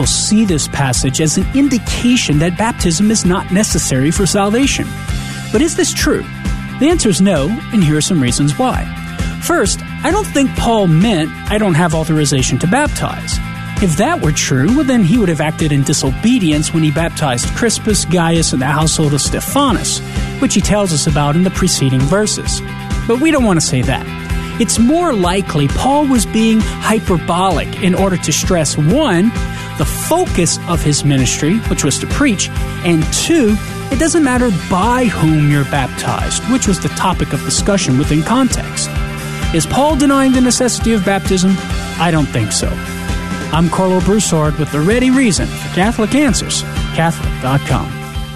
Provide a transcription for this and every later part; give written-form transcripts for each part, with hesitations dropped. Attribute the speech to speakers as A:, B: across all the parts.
A: people see this passage as an indication that baptism is not necessary for salvation. But is this true? The answer is no, and here are some reasons why. First, I don't think Paul meant I don't have authorization to baptize. If that were true, well, then he would have acted in disobedience when he baptized Crispus, Gaius, and the household of Stephanas, which he tells us about in the preceding verses. But we don't want to say that. It's more likely Paul was being hyperbolic in order to stress, one, the focus of his ministry, which was to preach, and two, it doesn't matter by whom you're baptized, which was the topic of discussion within context. Is Paul denying the necessity of baptism? I don't think so. I'm Carlo Broussard with the ready reason for Catholic Answers, Catholic.com.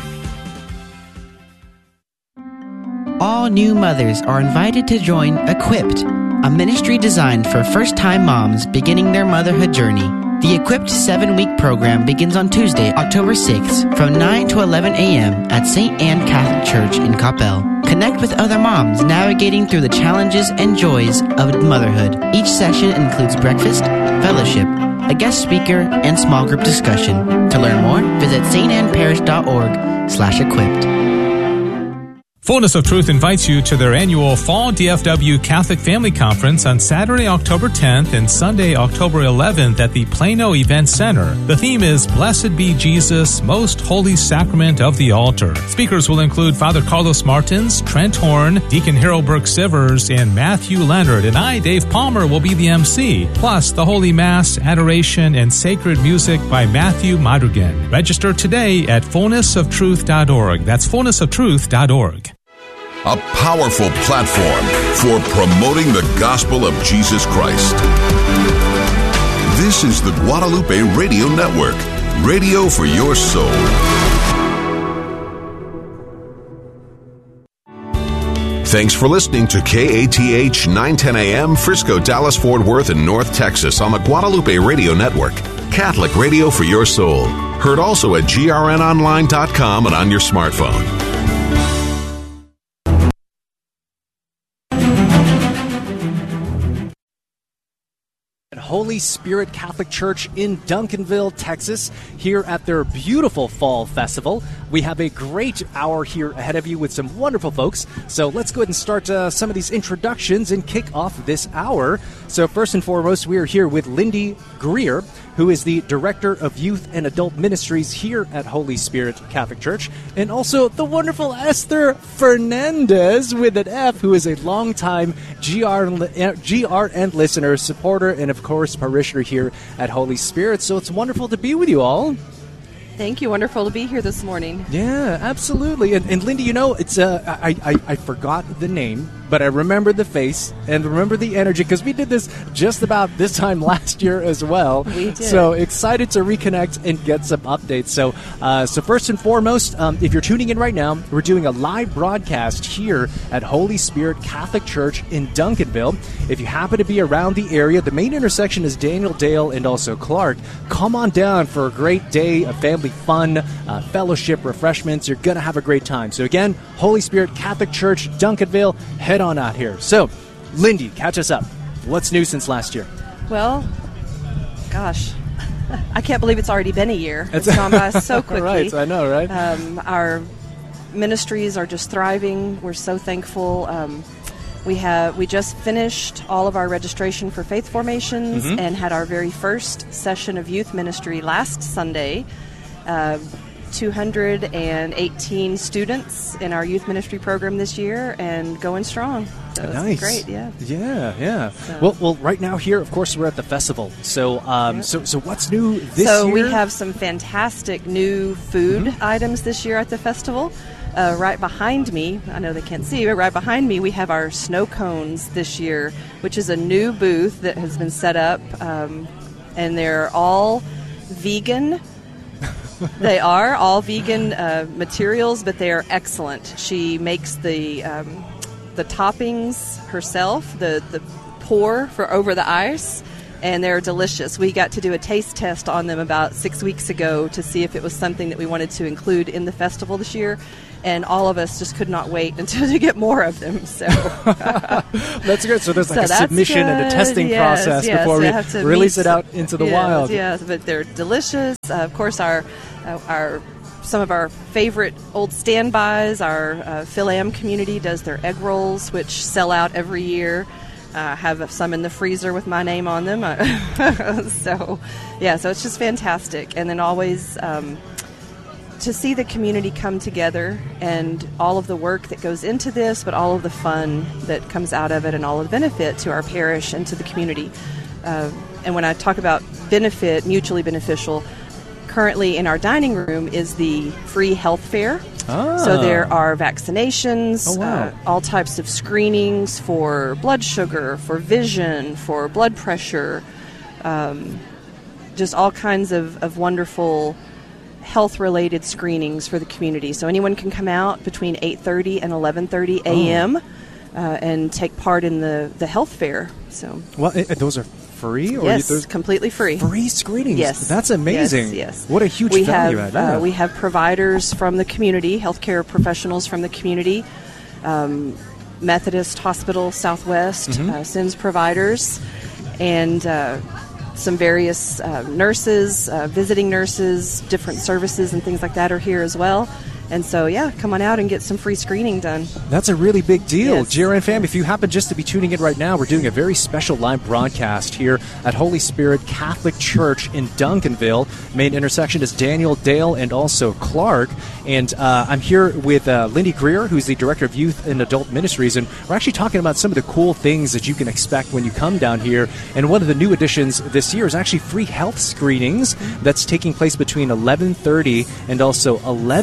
B: All new mothers are invited to join Equipped, a ministry designed for first-time moms beginning their motherhood journey. The Equipped 7-week program begins on Tuesday, October 6th from 9 to 11 a.m. at St. Anne Catholic Church in Coppell. Connect with other moms navigating through the challenges and joys of motherhood. Each session includes breakfast, fellowship, a guest speaker, and small group discussion. To learn more, visit stanneparish.org/equipped.
C: Fullness of Truth invites you to their annual Fall DFW Catholic Family Conference on Saturday, October 10th and Sunday, October 11th at the Plano Event Center. The theme is Blessed Be Jesus, Most Holy Sacrament of the Altar. Speakers will include Father Carlos Martins, Trent Horn, Deacon Harold Burke-Sivers, and Matthew Leonard. And I, Dave Palmer, will be the MC. Plus, the Holy Mass, adoration, and sacred music by Matthew Madrigan. Register today at fullnessoftruth.org. That's fullnessoftruth.org.
D: A powerful platform for promoting the gospel of Jesus Christ. This is the Guadalupe Radio Network, radio for your soul. Thanks for listening to KATH 910 AM, Frisco, Dallas, Fort Worth, and North Texas on the Guadalupe Radio Network, Catholic radio for your soul. Heard also at grnonline.com and on your smartphone.
E: Holy Spirit Catholic Church in Duncanville, Texas, here at their beautiful Fall Festival. We have a great hour here ahead of you with some wonderful folks. So let's go ahead and start some of these introductions and kick off this hour. So first and foremost, we are here with Lindy Greer, who is the Director of Youth and Adult Ministries here at Holy Spirit Catholic Church, and also the wonderful Esther Fernandez with an F, who is a longtime GRN listener, supporter, and of course parishioner here at Holy Spirit. So it's wonderful to be with you all.
F: Thank you. Wonderful to be here this morning.
E: Yeah, absolutely. And Lindy, you know, it's I forgot the name, but I remember the face and remember the energy because we did this just about this time last year as well.
F: We did.
E: So excited to reconnect and get some updates. So first and foremost, if you're tuning in right now, we're doing a live broadcast here at Holy Spirit Catholic Church in Duncanville. If you happen to be around the area, the main intersection is Daniel Dale and also Clark. Come on down for a great day of family fun, fellowship, refreshments. You're going to have a great time. So again, Holy Spirit Catholic Church, Duncanville, head on out here. So, Lindy, catch us up. What's new since last year?
F: Well, gosh, I can't believe it's already been a year. It's gone by so quickly.
E: Right, I know, right?
F: Our ministries are just thriving. We're so thankful. We just finished all of our registration for faith formations and had our very first session of youth ministry last Sunday. 218 students in our youth ministry program this year and going strong. So
E: nice.
F: It's great, yeah.
E: Yeah.
F: So.
E: Well, right now here, of course, we're at the festival. So, so what's new this year?
F: So we have some fantastic new food items this year at the festival. Right behind me, I know they can't see, but right behind me we have our snow cones this year, which is a new booth that has been set up, and they're all vegan. They are all vegan materials, but they are excellent. She makes the toppings herself, the pour for over the ice, and they're delicious. We got to do a taste test on them about 6 weeks ago to see if it was something that we wanted to include in the festival this year, and all of us just could not wait until to get more of them. So
E: that's good. So there's like a submission and a testing process before we release it out into the wild.
F: Yes, but they're delicious. Of course, some of our favorite old standbys, our Phil-Am community does their egg rolls, which sell out every year. Have some in the freezer with my name on them. So it's just fantastic. And then always to see the community come together and all of the work that goes into this, but all of the fun that comes out of it and all of the benefit to our parish and to the community. And when I talk about benefit, mutually beneficial, currently in our dining room is the free health fair. So there are vaccinations, all types of screenings for blood sugar, for vision, for blood pressure, just all kinds of wonderful health-related screenings for the community. So anyone can come out between 8:30 and 11:30 a.m. And take part in the health fair. So
E: those are free? Or
F: yes, completely free.
E: Free screenings?
F: Yes.
E: That's amazing.
F: Yes.
E: What a huge value add. Yeah.
F: We have providers from the community, healthcare professionals from the community, Methodist Hospital Southwest sends providers, and some various nurses, visiting nurses, different services and things like that are here as well. And so, come on out and get some free screening done.
E: That's a really big deal.
F: Yes.
E: GRN fam, if you happen just to be tuning in right now, we're doing a very special live broadcast here at Holy Spirit Catholic Church in Duncanville. Main intersection is Daniel, Dale, and also Clark. And I'm here with Lindy Greer, who's the Director of Youth and Adult Ministries. And we're actually talking about some of the cool things that you can expect when you come down here. And one of the new additions this year is actually free health screenings that's taking place between 11:30 and also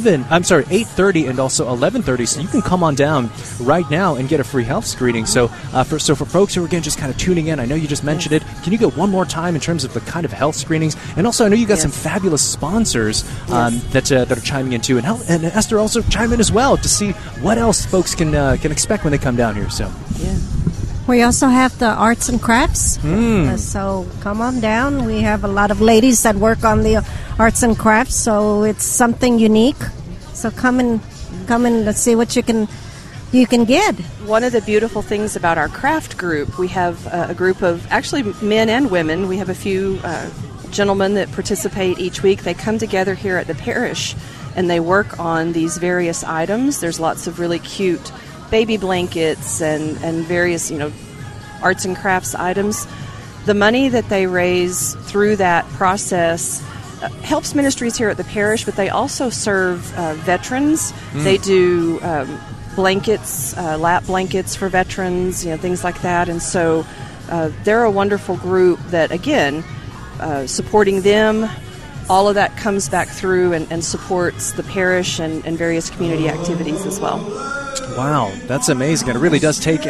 E: 8:30 and also 11:30. So you can come on down right now and get a free health screening. So for folks who are again just kind of tuning in, I know you just mentioned it. Can you go one more time in terms of the kind of health screenings? And also, I know you got some fabulous sponsors that are chiming in too. And Esther also chime in as well to see what else folks can expect when they come down here. So
G: we also have the arts and crafts. So come on down. We have a lot of ladies that work on the arts and crafts. So it's something unique. So come and let's see what you can get.
F: One of the beautiful things about our craft group, we have a group of actually men and women. We have a few gentlemen that participate each week. They come together here at the parish and they work on these various items. There's lots of really cute baby blankets and various arts and crafts items. The money that they raise through that process helps ministries here at the parish, but they also serve veterans. They do blankets, lap blankets for veterans, things like that. And so they're a wonderful group that, again, supporting them, all of that comes back through and supports the parish and various community activities as well.
E: Wow, that's amazing. It really does take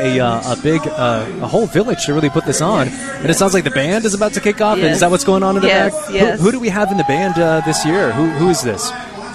E: a whole village to really put this on. And it sounds like the band is about to kick off.
F: Yes.
E: And is that what's going on in the back?
F: Yes.
E: Who do we have in the band this year? Who is this?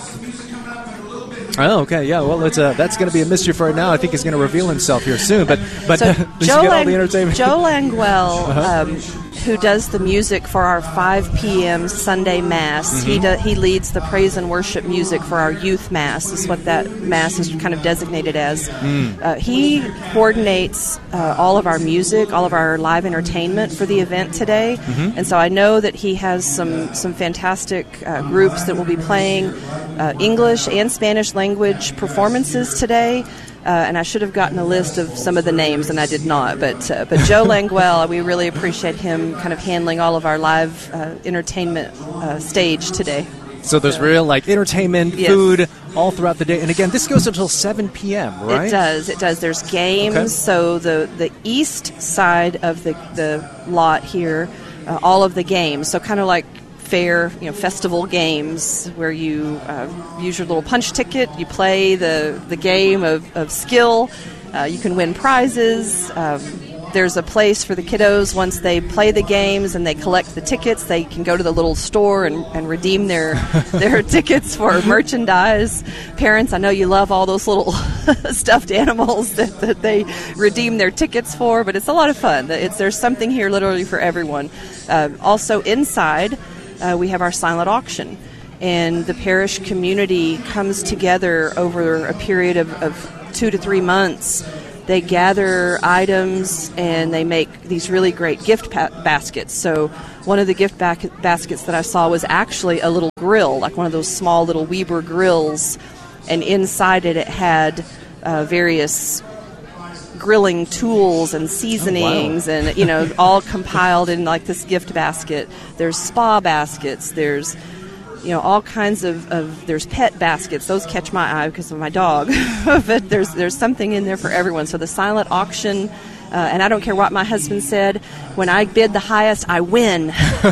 E: Oh, okay, yeah. Well, that's going to be a mystery for right now. I think he's going to reveal himself here soon. But
F: so
E: Joe get all the entertainment.
F: Joe Langwell, who does the music for our 5 p.m. Sunday Mass. He leads the praise and worship music for our youth Mass, is what that Mass is kind of designated as. He coordinates all of our music, all of our live entertainment for the event today. And so I know that he has some fantastic groups that will be playing English and Spanish language performances today. And I should have gotten a list of some of the names, and I did not. But Joe Langwell, we really appreciate him kind of handling all of our live entertainment stage today.
E: So there's real entertainment, food all throughout the day. And again, this goes until 7 p.m., right?
F: It does. There's games. Okay. So the east side of the lot here, all of the games. So kind of like fair, festival games where you use your little punch ticket, you play the game of skill, you can win prizes, there's a place for the kiddos. Once they play the games and they collect the tickets, they can go to the little store and redeem their tickets for merchandise. Parents, I know you love all those little stuffed animals that they redeem their tickets for, but it's a lot of fun. There's something here literally for everyone. Also inside, we have our silent auction, and the parish community comes together over a period of 2 to 3 months. They gather items and they make these really great gift baskets. So one of the gift baskets that I saw was actually a little grill, like one of those small little Weber grills, and inside it had various grilling tools and seasonings, and all compiled in like this gift basket. There's spa baskets, there's all kinds of there's pet baskets. Those catch my eye because of my dog. But there's something in there for everyone. So the silent auction, and I don't care what my husband said, when I bid the highest, I win.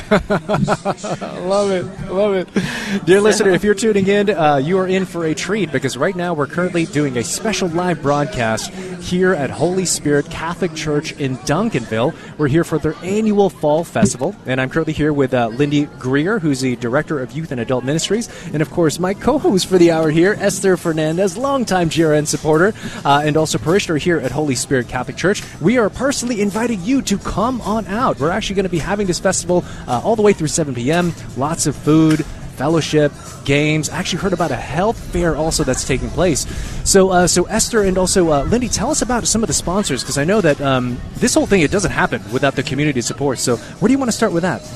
E: Love it. Dear listener, if you're tuning in, you are in for a treat, because right now we're currently doing a special live broadcast here at Holy Spirit Catholic Church in Duncanville. We're here for their annual Fall Festival, and I'm currently here with Lindy Greer, who's the Director of Youth and Adult Ministries, and of course my co-host for the hour here, Esther Fernandez, longtime GRN supporter, and also parishioner here at Holy Spirit Catholic Church. We are personally inviting you to come on out. We're actually going to be having this festival all the way through 7 p.m. Lots of food, fellowship, games. I actually heard about a health fair also that's taking place. So Esther and also Lindy, tell us about some of the sponsors, because I know that this whole thing, it doesn't happen without the community support. So where do you want to start with that?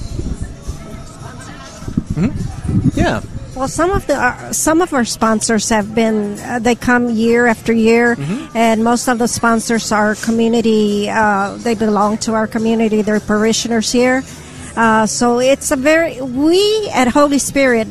E: Mm-hmm. Yeah.
G: Well, some of our sponsors have been, they come year after year, and most of the sponsors are community, they belong to our community, they're parishioners here. So it's we at Holy Spirit,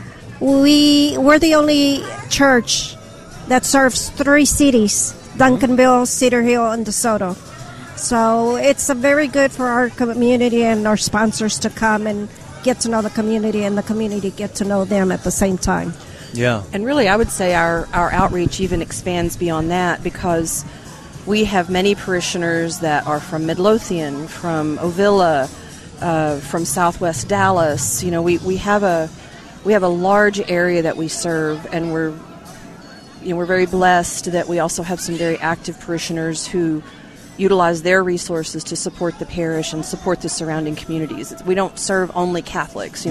G: we're the only church that serves 3 cities, Duncanville, Cedar Hill, and DeSoto. So it's very good for our community and our sponsors to come and get to know the community, and the community get to know them at the same time.
E: Yeah.
F: And really, I would say our outreach even expands beyond that, because we have many parishioners that are from Midlothian, from Ovilla, from Southwest Dallas. We have a large area that we serve, and we're very blessed that we also have some very active parishioners who utilize their resources to support the parish and support the surrounding communities. We don't serve only Catholics.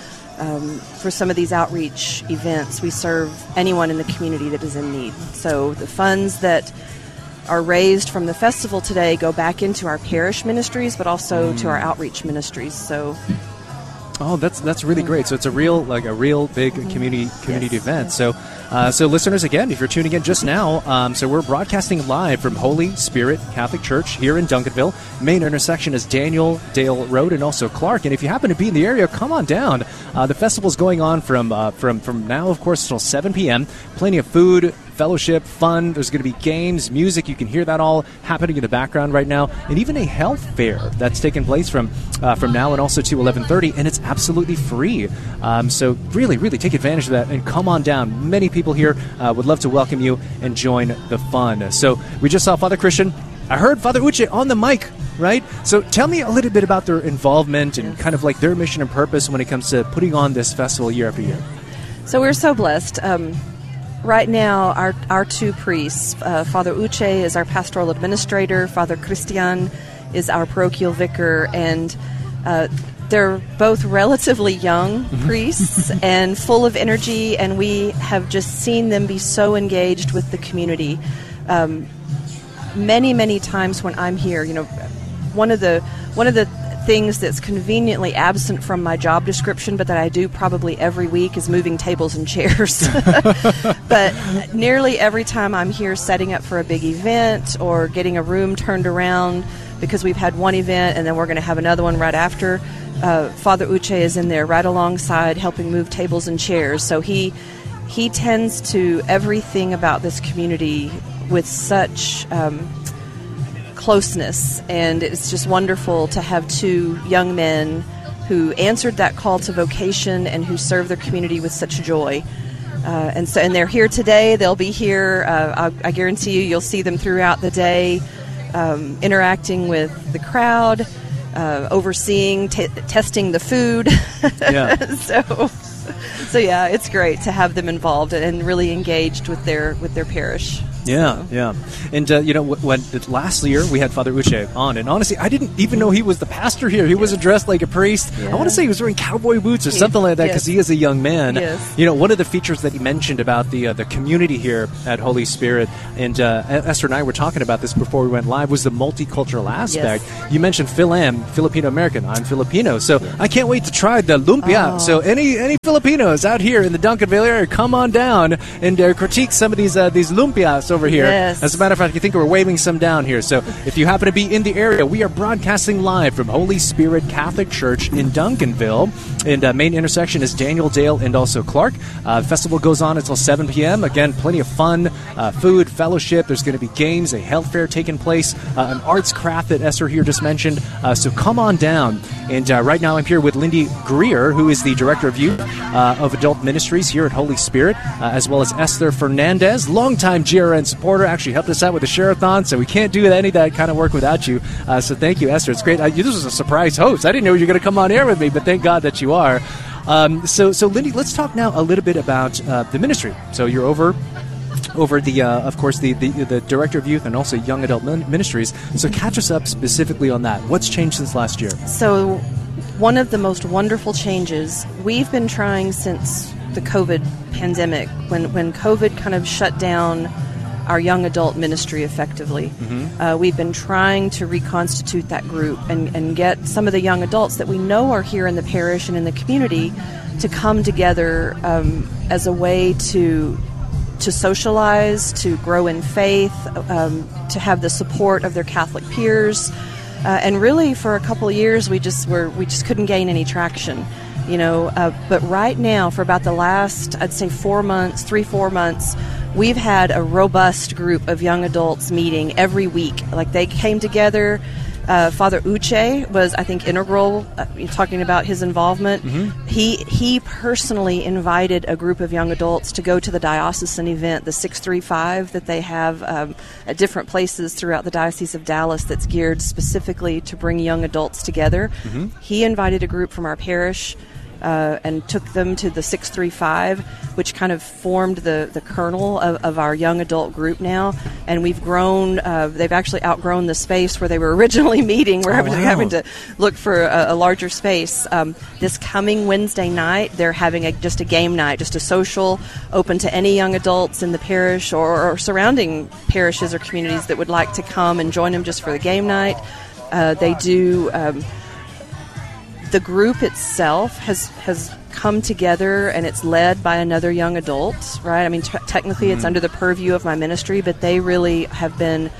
F: For some of these outreach events, we serve anyone in the community that is in need. So the funds that are raised from the festival today go back into our parish ministries, but also to our outreach ministries. So.
E: Oh, that's really great. So it's a real big community event. So listeners, again, if you're tuning in just now, so we're broadcasting live from Holy Spirit Catholic Church here in Duncanville. Main intersection is Daniel Dale Road and also Clark. And if you happen to be in the area, come on down. The festival's going on from now, of course, until 7 p.m. Plenty of food, fellowship, fun. There's going to be games, music. You can hear that all happening in the background right now, and even a health fair that's taking place from now and also to 11:30, and it's absolutely free. So really, really take advantage of that and come on down. Many people here would love to welcome you and join the fun. So we just saw Father Christian. I heard Father Uche on the mic, right? So tell me a little bit about their involvement and kind of like their mission and purpose when it comes to putting on this festival year after year.
F: So we're so blessed. Right now, our 2 priests, Father Uche is our pastoral administrator, Father Christian is our parochial vicar, and they're both relatively young priests and full of energy, and we have just seen them be so engaged with the community. Many, many times when I'm here, one of the things that's conveniently absent from my job description, but that I do probably every week, is moving tables and chairs. But nearly every time I'm here setting up for a big event or getting a room turned around, because we've had one event and then we're going to have another one right after, Father Uche is in there right alongside helping move tables and chairs. So he tends to everything about this community with such closeness, and it's just wonderful to have 2 young men who answered that call to vocation and who serve their community with such joy. And they're here today. They'll be here. I guarantee you'll see them throughout the day. interacting with the crowd, overseeing, testing the food.
E: Yeah.
F: So yeah, it's great to have them involved and really engaged with their parish.
E: Yeah, yeah. And, when last year we had Father Uche on, and honestly, I didn't even know he was the pastor here. He wasn't dressed like a priest.
F: Yeah.
E: I want to say he was wearing cowboy boots or something like that, because he is a young man.
F: Yes.
E: One of the features that he mentioned about the community here at Holy Spirit, and Esther and I were talking about this before we went live, was the multicultural aspect.
F: Yes.
E: You mentioned Filipino-American. I'm Filipino, so I can't wait to try the lumpia.
F: Oh.
E: So any Filipinos out here in the Duncanville area, come on down and critique some of these lumpias over here.
F: Yes.
E: As a matter of fact, I think we're waving some down here. So if you happen to be in the area, we are broadcasting live from Holy Spirit Catholic Church in Duncanville. And main intersection is Daniel, Dale, and also Clark. The festival goes on until 7 p.m. Again, plenty of fun, food, fellowship. There's going to be games, a health fair taking place, an arts craft that Esther here just mentioned. So come on down. And right now I'm here with Lindy Greer, who is the Director of Youth of Adult Ministries here at Holy Spirit, as well as Esther Fernandez, longtime GRN supporter, actually helped us out with the Share-a-thon, so we can't do any of that kind of work without you. So thank you, Esther. It's great. This was a surprise host. I didn't know you were going to come on air with me, but thank God that you are. So Lindy, let's talk now a little bit about the ministry. So you're over the, of course, the Director of Youth and also Young Adult Ministries. So catch us up specifically on that. What's changed since last year?
F: So one of the most wonderful changes, we've been trying since the COVID pandemic, when COVID kind of shut down our young adult ministry effectively. We've been trying to reconstitute that group and get some of the young adults that we know are here in the parish and in the community to come together as a way to socialize, to grow in faith, to have the support of their Catholic peers. And really, for a couple of years, we just couldn't gain any traction. But right now, for about the last, I'd say 4 months, we've had a robust group of young adults meeting every week. Like, they came together. Father Uche was, I think, integral, talking about his involvement. He personally invited a group of young adults to go to the diocesan event, the 635, that they have at different places throughout the Diocese of Dallas that's geared specifically to bring young adults together. He invited a group from our parish and took them to the 635, which kind of formed the kernel of our young adult group now. And we've grown, they've actually outgrown the space where they were originally meeting. We're having to look for a larger space. This coming Wednesday night, they're having just a game night, just a social, open to any young adults in the parish or surrounding parishes or communities that would like to come and join them just for the game night. They do... The group itself has come together, and it's led by another young adult, right? I mean, technically it's under the purview of my ministry, but they really have been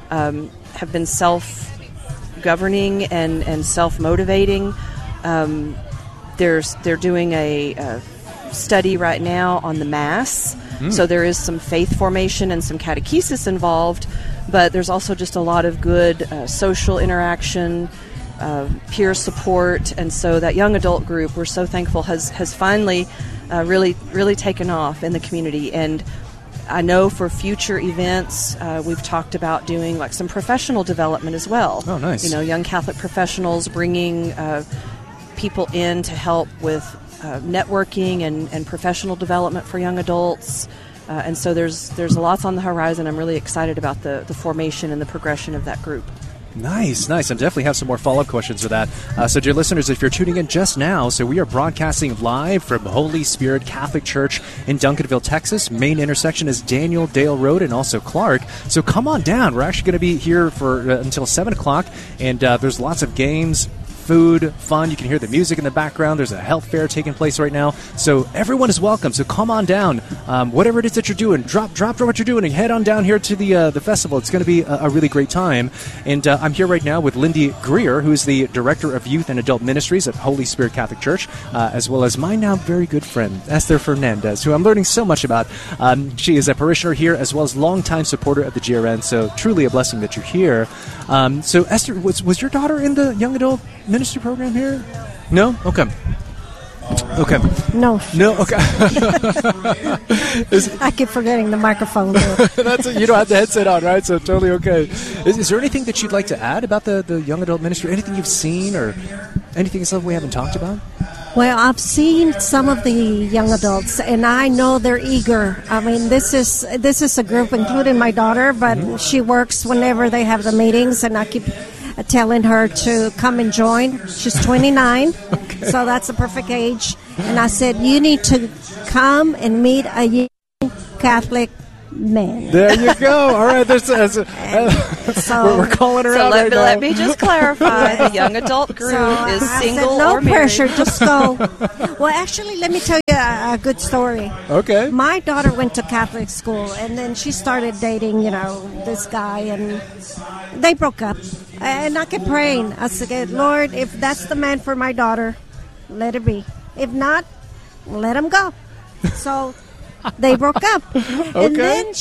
F: self-governing and self-motivating. They're doing a study right now on the Mass, so there is some faith formation and some catechesis involved, but there's also just a lot of good social interaction, peer support, and so that young adult group, we're so thankful, has finally really taken off in the community. And I know for future events, we've talked about doing like some professional development as well.
E: Oh, nice.
F: Young Catholic professionals bringing people in to help with networking and professional development for young adults. And so there's lots on the horizon. I'm really excited about the formation and the progression of that group.
E: Nice. I definitely have some more follow-up questions for that. So, dear listeners, if you're tuning in just now, so we are broadcasting live from Holy Spirit Catholic Church in Duncanville, Texas. Main intersection is Daniel, Dale Road, and also Clark. So come on down. We're actually going to be here for until 7 o'clock, and there's lots of games, food, fun. You can hear the music in the background. There's a health fair taking place right now. So everyone is welcome. So come on down. Whatever it is that you're doing, drop what you're doing and head on down here to the festival. It's going to be a really great time. And I'm here right now with Lindy Greer, who is the Director of Youth and Adult Ministries at Holy Spirit Catholic Church, as well as my now very good friend, Esther Fernandez, who I'm learning so much about. She is a parishioner here as well as longtime supporter of the GRN. So truly a blessing that you're here. So Esther, was your daughter in the young adult ministry program here? No? Okay. Okay.
G: No.
E: Okay.
G: I keep forgetting the microphone.
E: You don't have the headset on, right? So totally okay. Is there anything that you'd like to add about the young adult ministry? Anything you've seen or anything else we haven't talked about?
G: Well, I've seen some of the young adults, and I know they're eager. I mean, this is a group, including my daughter, but she works whenever they have the meetings, and I keep telling her to come and join. She's 29, so that's the perfect age. And I said, you need to come and meet a young Catholic man.
E: There you go. All right, we're calling her out right now.
F: Let me just clarify. The young adult group is single
G: no
F: or married.
G: pressure, just go. Well, actually, let me tell you a good story.
E: Okay.
G: My daughter went to Catholic school, and then she started dating, this guy, and they broke up. And I kept praying. I said, Lord, if that's the man for my daughter, let it be. If not, let him go. So they broke up. Okay. And then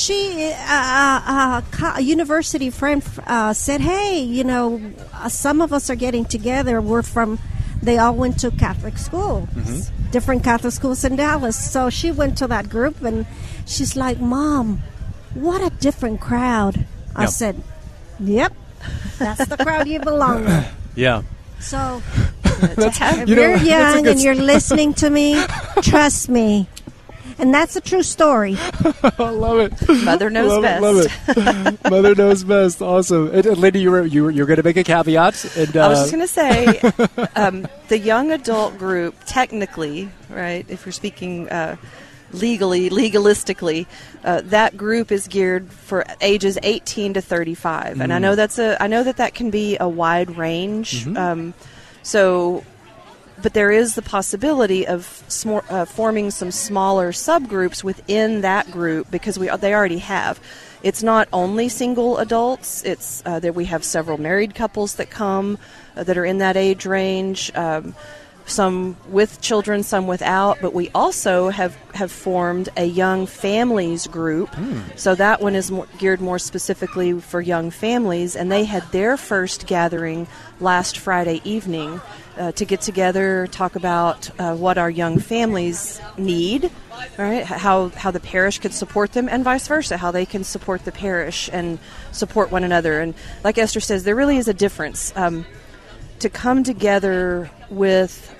G: a university friend said, hey, some of us are getting together. They all went to Catholic school, different Catholic schools in Dallas. So she went to that group, and she's like, Mom, what a different crowd. I said, yep, that's the crowd you belong with.
E: Yeah.
G: So if you're young and you're listening to me, trust me. And that's a true story.
E: I love it.
F: Mother knows best.
E: Love it. Mother knows best. Awesome. And Lindy, you're going to make a caveat. And,
F: I was just going to say, the young adult group, technically, right, if you're speaking legalistically, that group is geared for ages 18 to 35. And I know that can be a wide range. But there is the possibility of forming some smaller subgroups within that group because they already have. It's not only single adults. It's that we have several married couples that come that are in that age range. Some with children, some without. But we also have formed a young families group. So that one is geared more specifically for young families. And they had their first gathering last Friday evening. To get together, talk about what our young families need, right? How the parish could support them, and vice versa, how they can support the parish and support one another. And like Esther says, there really is a difference to come together with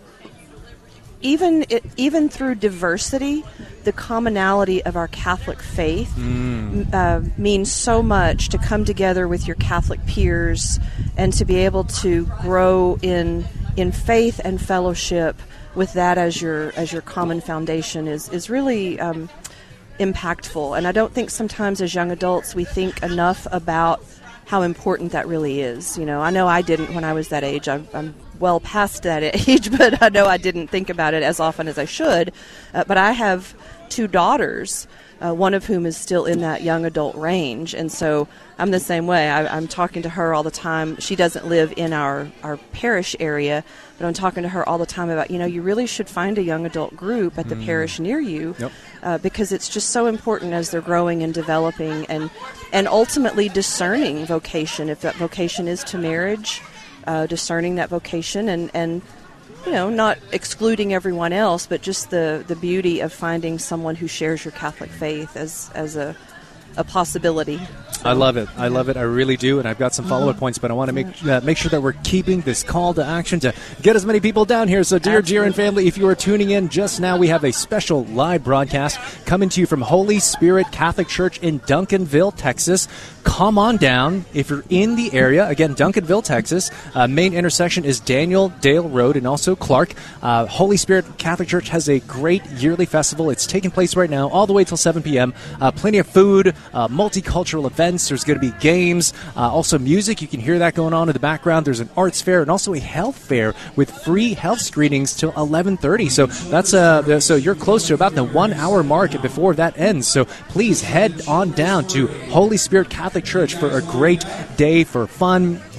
F: even through diversity. The commonality of our Catholic faith means so much, to come together with your Catholic peers and to be able to grow in faith and fellowship with that as your common foundation is really impactful. And I don't think sometimes as young adults we think enough about how important that really is. I know I didn't when I was that age. I'm well past that age, but I know I didn't think about it as often as I should. But I have 2 daughters, one of whom is still in that young adult range. And so I'm the same way. I'm talking to her all the time. She doesn't live in our parish area, but I'm talking to her all the time about, you really should find a young adult group at the parish near you. Because it's just so important as they're growing and developing and ultimately discerning vocation. If that vocation is to marriage, discerning that vocation and not excluding everyone else, but just the beauty of finding someone who shares your Catholic faith as a possibility.
E: I love it. I really do. And I've got some follow-up points, but I want to make sure that we're keeping this call to action to get as many people down here. So, dear Jiren family, if you are tuning in just now, we have a special live broadcast coming to you from Holy Spirit Catholic Church in Duncanville, Texas. Come on down if you're in the area. Again, Duncanville, Texas. Main intersection is Daniel Dale Road and also Clark. Holy Spirit Catholic Church has a great yearly festival. It's taking place right now all the way till 7 p.m. Plenty of food, multicultural events. There's going to be games, also music. You can hear that going on in the background. There's an arts fair and also a health fair with free health screenings till 11:30. So that's so you're close to about the 1 hour mark before that ends. So please head on down to Holy Spirit Catholic Church for a great day for fun,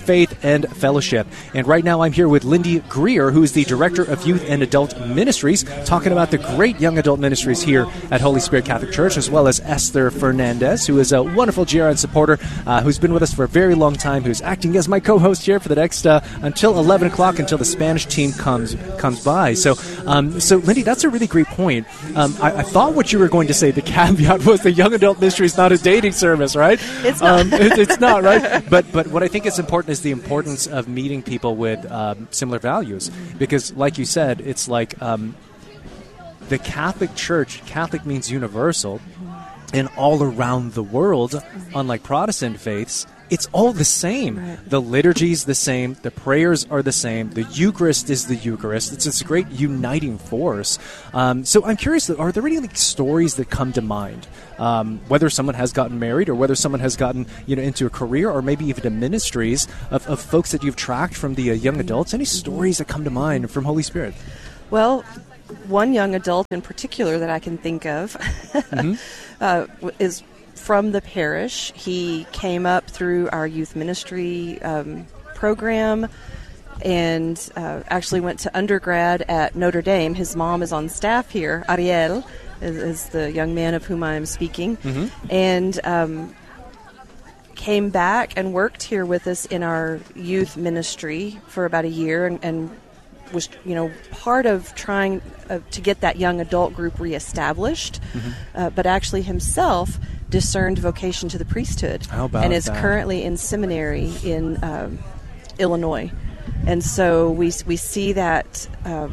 E: faith, and fellowship. And right now I'm here with Lindy Greer, who is the Director of Youth and Adult Ministries, talking about the great young adult ministries here at Holy Spirit Catholic Church, as well as Esther Fernandez, who is a wonderful GRN supporter who's been with us for a very long time, who's acting as my co-host here for the next until 11 o'clock, until the Spanish team comes by. So Lindy, that's a really great point. I thought what you were going to say, the caveat was the young adult ministry is not a dating service, right?
F: It's not.
E: It's not, right? But what I think is important is the importance of meeting people with similar values, because, like you said, it's like the Catholic Church. Catholic means universal, and all around the world, unlike Protestant faiths, it's all the same. Right. The liturgy's the same. The prayers are the same. The Eucharist is the Eucharist. It's this great uniting force. So I'm curious, are there any stories that come to mind? Whether someone has gotten married or whether someone has gotten into a career or maybe even to ministries of folks that you've tracked from the young adults. Any stories that come to mind from Holy Spirit?
F: Well, one young adult in particular that I can think of is from the parish. He came up through our youth ministry program and actually went to undergrad at Notre Dame. His mom is on staff here. Ariel is the young man of whom I am speaking. And came back and worked here with us in our youth ministry for about a year and was part of trying to get that young adult group reestablished, but actually himself discerned vocation to the priesthood.
E: How about
F: and is
E: that?
F: Currently in seminary in Illinois. And so we see that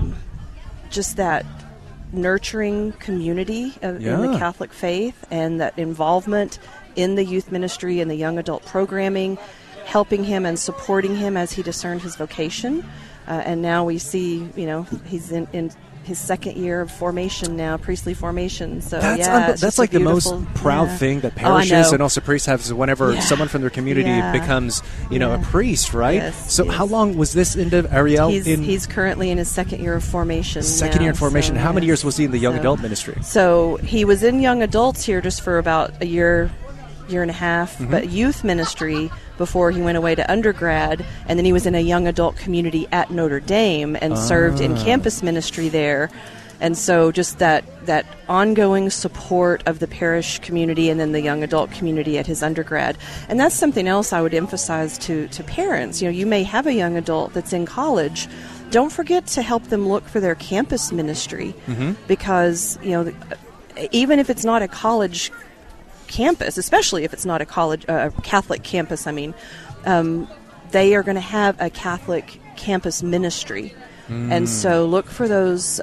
F: just that nurturing community in the Catholic faith and that involvement in the youth ministry and the young adult programming, helping him and supporting him as he discerned his vocation. And now we see, he's in his second year of formation now, priestly formation. So
E: that's like the most proud thing that parishes and also priests have is whenever someone from their community becomes, a priest, right?
F: Yes,
E: so how long was this into Ariel?
F: He's currently in his second year of formation.
E: Second year in formation. How many years was he in the young adult ministry?
F: So he was in young adults here just for about a year and a half, but youth ministry before he went away to undergrad, and then he was in a young adult community at Notre Dame and served in campus ministry there. And so just that ongoing support of the parish community and then the young adult community at his undergrad. And that's something else I would emphasize to parents. You may have a young adult that's in college. Don't forget to help them look for their campus ministry because, even if it's not a college campus, especially if it's not a college, Catholic campus, they are going to have a Catholic campus ministry. And so look for those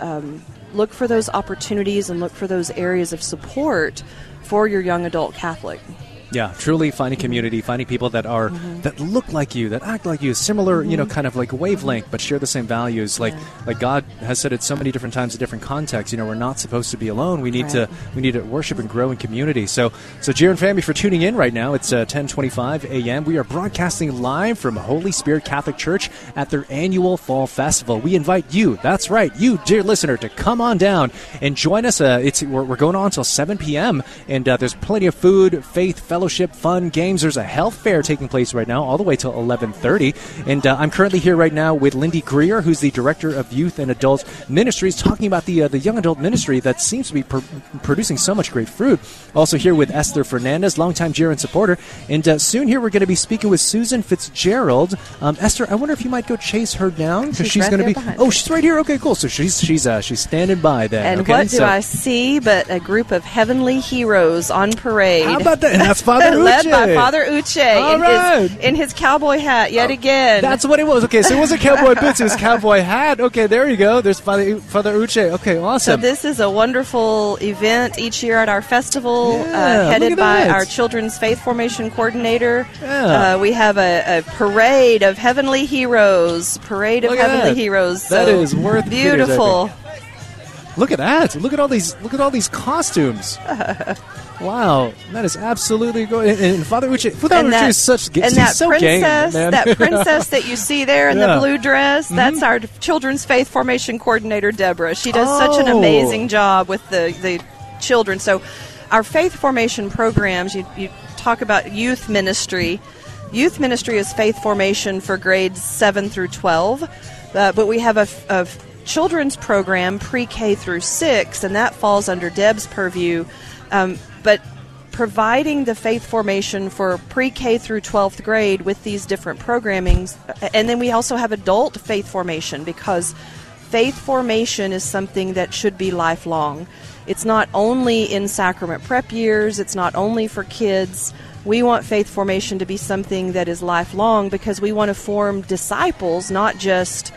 F: opportunities and look for those areas of support for your young adult Catholic.
E: Yeah, truly finding community, finding people that are that look like you, that act like you, similar, kind of like wavelength, but share the same values. Like God has said it so many different times in different contexts. We're not supposed to be alone. We need to worship and grow in community. So GRN family, for tuning in right now, it's 10:25 a.m. We are broadcasting live from Holy Spirit Catholic Church at their annual Fall Festival. We invite you, that's right, you, dear listener, to come on down and join us. We're going on until 7 p.m. and there's plenty of food, faith, fellowship, fun, games. There's a health fair taking place right now all the way till 11:30. And I'm currently here right now with Lindy Greer, who's the Director of Youth and Adult Ministries, talking about the young adult ministry that seems to be producing so much great fruit. Also here with Esther Fernandez, longtime GRN supporter. And soon here we're going to be speaking with Susan Fitzgerald. Esther, I wonder if you might go chase her down because she's going to be. Oh, she's right here. Okay, cool. So she's standing by then.
F: And
E: okay?
F: What do I see but a group of heavenly heroes on parade?
E: How about that? And that's Father Uche.
F: Led by Father Uche in his cowboy hat yet again.
E: That's what it was. Okay, so it wasn't cowboy boots, it was cowboy hat. Okay, there you go. There's Father Uche. Okay, awesome.
F: So this is a wonderful event each year at our festival, headed by our Children's Faith Formation Coordinator.
E: Yeah.
F: We have a parade of heavenly heroes. Heroes.
E: That is worth
F: beautiful.
E: Videos, look at that. Look at all these costumes. Wow, that is absolutely good. And Father Uche is such
F: and that
E: so
F: princess,
E: game,
F: that princess that you see there in the blue dress, that's our Children's Faith Formation Coordinator, Deborah. She does such an amazing job with the children. So our faith formation programs, you talk about youth ministry. youth ministry is faith formation for grades 7 through 12, but we have a children's program pre-K through 6, and that falls under Deb's purview. But providing the faith formation for pre-K through 12th grade with these different programmings, and then we also have adult faith formation, because faith formation is something that should be lifelong. It's not only in sacrament prep years, it's not only for kids. We want faith formation to be something that is lifelong, because we want to form disciples, not just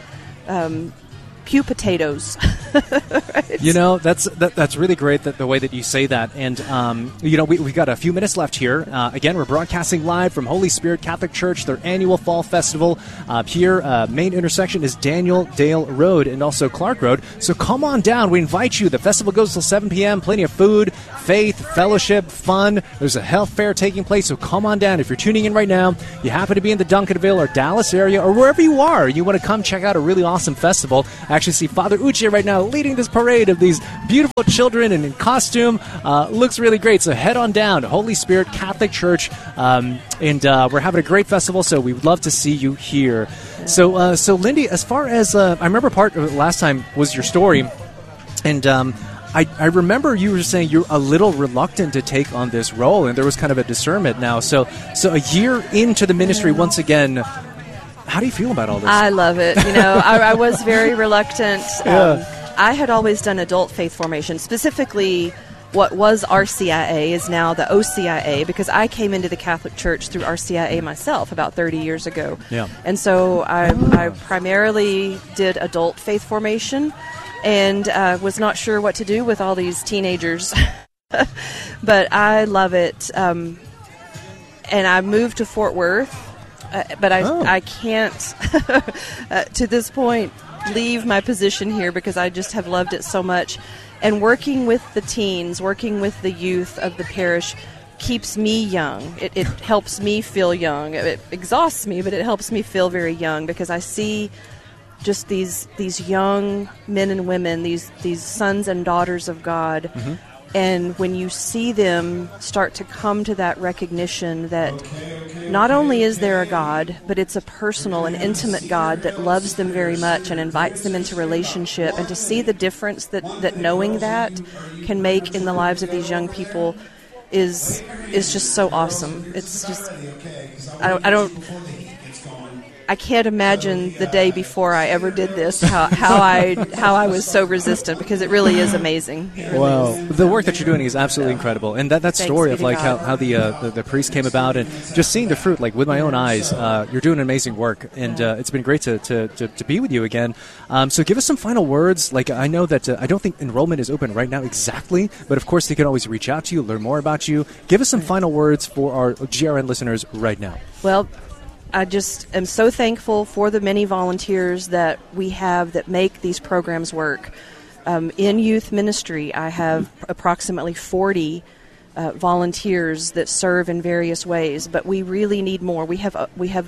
F: pew potatoes. Right?
E: You know, that's really great, that the way that you say that. And you know, we've got a few minutes left here. Again, we're broadcasting live from Holy Spirit Catholic Church, their annual fall festival. Here, main intersection is Daniel Dale Road and also Clark Road. So come on down. We invite you. The festival goes till 7 p.m. Plenty of food, faith, fellowship, fun. There's a health fair taking place. So come on down. If you're tuning in right now, you happen to be in the Duncanville or Dallas area, or wherever you are, you want to come check out a really awesome festival. I actually see Father Uche right now leading this parade of these beautiful children and in costume. Looks really great. So head on down to Holy Spirit Catholic Church, and we're having a great festival, so we would love to see you here. So Lindy, as far as I remember, part of it last time was your story, and I remember you were saying you're a little reluctant to take on this role, and there was kind of a discernment now. So a year into the ministry once again, how do you feel about all this?
F: I love it. You know, I was very reluctant. I had always done adult faith formation, specifically what was RCIA is now the OCIA, because I came into the Catholic Church through RCIA myself about 30 years ago.
E: Yeah.
F: And so I primarily did adult faith formation, and was not sure what to do with all these teenagers. But I love it. And I moved to Fort Worth. But I can't, to this point, leave my position here, because I just have loved it so much. And working with the teens, working with the youth of the parish keeps me young. It helps me feel young. It exhausts me, but it helps me feel very young, because I see just these young men and women, these sons and daughters of God. Mm-hmm. And when you see them start to come to that recognition that not only is there a God, but it's a personal and intimate God that loves them very much and invites them into relationship, and to see the difference that knowing that can make in the lives of these young people is just so awesome. It's just, I can't imagine the day before I ever did this, how I was so resistant, because it really is amazing. Really
E: wow.
F: is.
E: The work that you're doing is absolutely incredible. And that story of like how the priest came about, and just seeing the fruit, like with my own eyes, you're doing amazing work. And it's been great to be with you again. So give us some final words. Like, I know that I don't think enrollment is open right now exactly, but of course they can always reach out to you, learn more about you. Give us some final words for our GRN listeners right now.
F: Well, I just am so thankful for the many volunteers that we have that make these programs work. In youth ministry, I have approximately 40 volunteers that serve in various ways, but we really need more. We have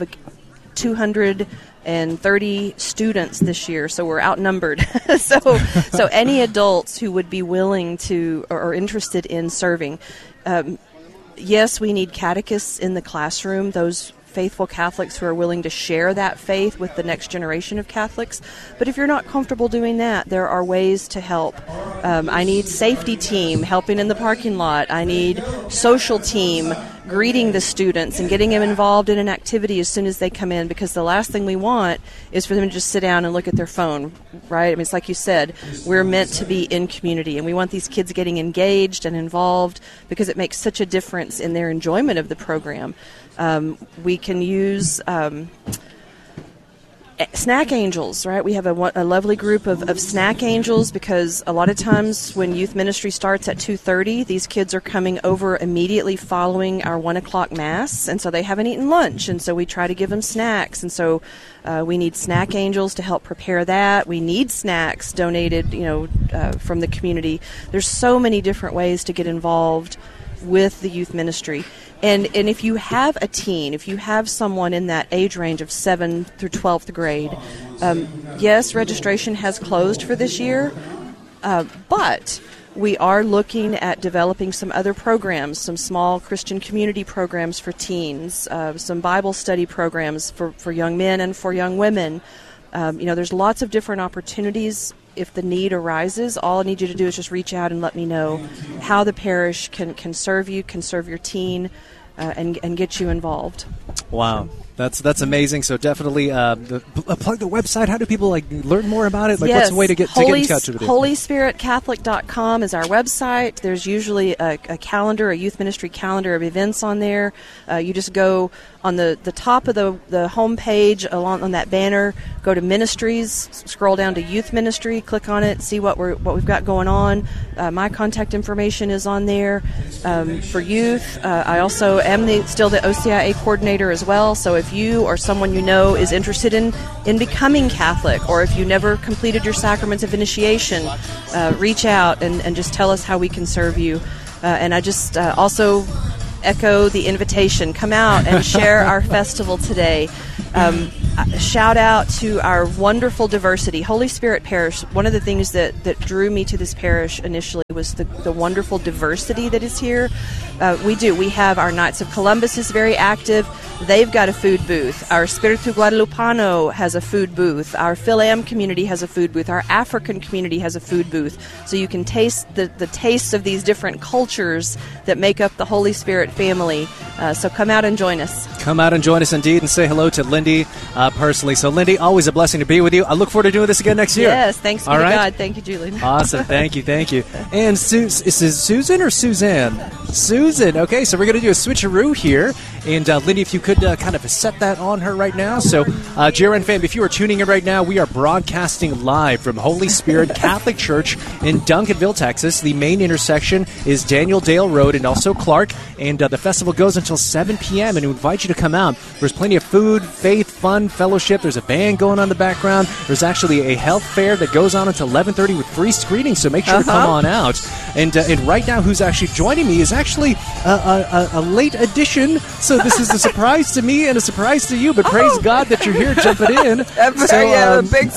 F: 230 students this year, so we're outnumbered. so any adults who would be willing to or interested in serving, yes, we need catechists in the classroom, those faithful Catholics who are willing to share that faith with the next generation of Catholics. But if you're not comfortable doing that, there are ways to help. I need safety team helping in the parking lot. I need social team greeting the students and getting them involved in an activity as soon as they come in, because the last thing we want is for them to just sit down and look at their phone, right? I mean, it's like you said, we're meant to be in community, and we want these kids getting engaged and involved, because it makes such a difference in their enjoyment of the program. We can use snack angels, right? We have a lovely group of snack angels, because a lot of times when youth ministry starts at 2:30, these kids are coming over immediately following our 1 o'clock Mass, and so they haven't eaten lunch, and so we try to give them snacks, and so we need snack angels to help prepare that. We need snacks donated, from the community. There's so many different ways to get involved with the youth ministry. And if you have a teen, if you have someone in that age range of 7th through 12th grade, yes, registration has closed for this year, but we are looking at developing some other programs, some small Christian community programs for teens, some Bible study programs for young men and for young women. There's lots of different opportunities. If the need arises, all I need you to do is just reach out and let me know how the parish can serve you, can serve your teen, and get you involved.
E: Wow. That's amazing. So definitely plug the website. How do people learn more about it?
F: Yes.
E: What's the way to get in touch with it?
F: HolySpiritCatholic.com is our website. There's usually a calendar, a youth ministry calendar of events on there. You just go on the top of the home page along on that banner, go to ministries, scroll down to youth ministry, click on it, see what we've got going on. My contact information is on there for youth. I also am still the OCIA coordinator as well. So if you or someone you know is interested in becoming Catholic, or if you never completed your sacraments of initiation, reach out and just tell us how we can serve you. And I just also echo the invitation. Come out and share our festival today. Shout out to our wonderful diversity. Holy Spirit Parish, one of the things that drew me to this parish initially was the wonderful diversity that is here. We have our Knights of Columbus is very active. They've got a food booth. Our Spiritu Guadalupano has a food booth. Our Philam community has a food booth. Our African community has a food booth. So you can taste the tastes of these different cultures that make up the Holy Spirit family. So come out and join us.
E: Come out and join us indeed, and say hello to Lindy personally. So Lindy, always a blessing to be with you. I look forward to doing this again next year.
F: Yes, thanks be to God. Thank you, Julie.
E: Awesome. Thank you. And is this Susan or Suzanne? Susan. Okay, so we're going to do a switcheroo here. And Lindy, if you could kind of set that on her right now. So, JRN fam, if you are tuning in right now, we are broadcasting live from Holy Spirit Catholic Church in Duncanville, Texas. The main intersection is Daniel Dale Road and also Clark. And the festival goes until 7 p.m. and we invite you to come out. There's plenty of food, faith, fun, fellowship. There's a band going on in the background. There's actually a health fair that goes on until 11:30 with free screenings, so make sure to come on out. And right now, who's actually joining me is actually a late addition. So this is a surprise to me and a surprise to you, but praise God that you're here jumping in.
H: A big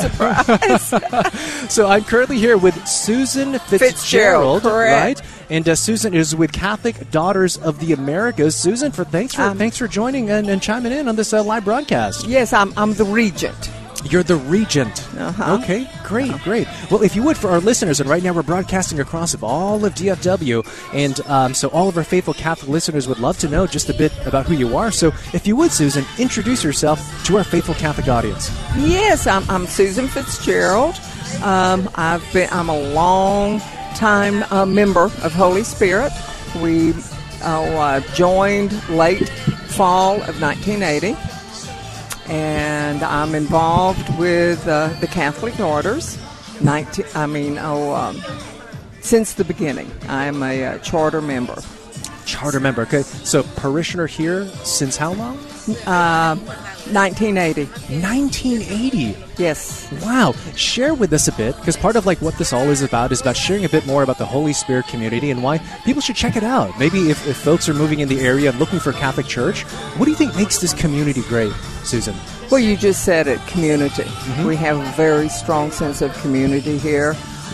H: surprise.
E: So I'm currently here with Susan Fitzgerald,
H: correct.
E: Right? And Susan is with Catholic Daughters of the Americas. Susan, thanks for joining and chiming in on this live broadcast.
H: Yes, I'm the regent.
E: You're the regent. Okay, great. Well, if you would, for our listeners, and right now we're broadcasting across of all of DFW, and so all of our faithful Catholic listeners would love to know just a bit about who you are. So if you would, Susan, introduce yourself to our faithful Catholic audience.
H: Yes, I'm Susan Fitzgerald. I'm a long-time member of Holy Spirit. We joined late fall of 1980. And I'm involved with the Catholic Daughters. Since the beginning, I'm a charter member.
E: Charter member, okay. So parishioner here since how long?
H: 1980.
E: 1980.
H: Yes.
E: Wow. Share with us a bit, because part of what this all is about sharing a bit more about the Holy Spirit community and why people should check it out. Maybe if folks are moving in the area and looking for a Catholic church, what do you think makes this community great, Susan?
H: Well, you just said it, community. Mm-hmm. We have a very strong sense of community here.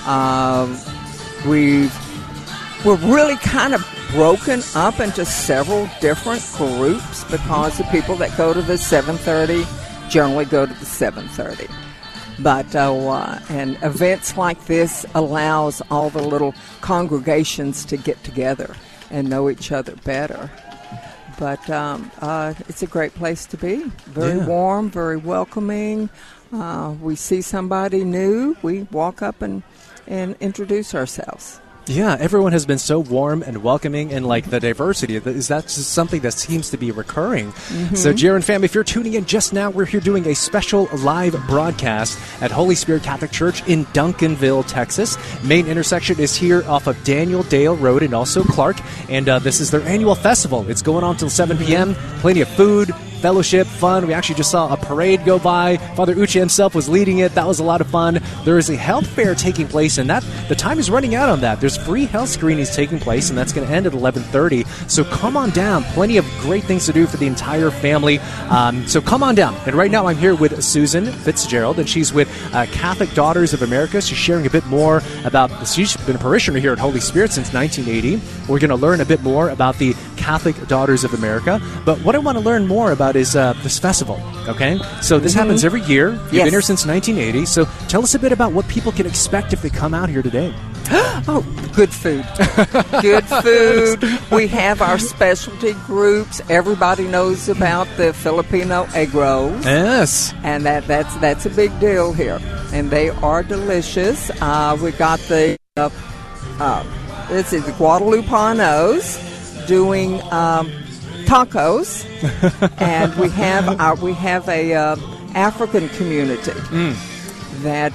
H: We're really kind of broken up into several different groups because the people that go to the 7:30 generally go to the 7:30. But and events like this allows all the little congregations to get together and know each other better. But it's a great place to be. Very warm, very welcoming. We see somebody new, we walk up and introduce ourselves.
E: Yeah, everyone has been so warm and welcoming, and the diversity, that's just something that seems to be recurring. Mm-hmm. So, JRN fam, if you're tuning in just now, we're here doing a special live broadcast at Holy Spirit Catholic Church in Duncanville, Texas. Main intersection is here off of Daniel Dale Road and also Clark, and this is their annual festival. It's going on till 7 p.m. Plenty of food, fellowship, fun. We actually just saw a parade go by. Father Uche himself was leading it. That was a lot of fun. There is a health fair taking place, and the time is running out on that. There's free health screenings taking place, and that's going to end at 11:30. So come on down. Plenty of great things to do for the entire family. So come on down. And right now I'm here with Susan Fitzgerald, and she's with Catholic Daughters of America. She's sharing a bit more about, she's been a parishioner here at Holy Spirit since 1980. We're going to learn a bit more about the Catholic Daughters of America. But what I want to learn more about is this festival, okay? So this happens every year. You've been here since 1980. So tell us a bit about what people can expect if they come out here today.
H: Oh, good food. Good food. We have our specialty groups. Everybody knows about the Filipino egg rolls.
E: Yes.
H: And that's a big deal here. And they are delicious. We got the the Guadalupanos doing tacos. And we have a African community that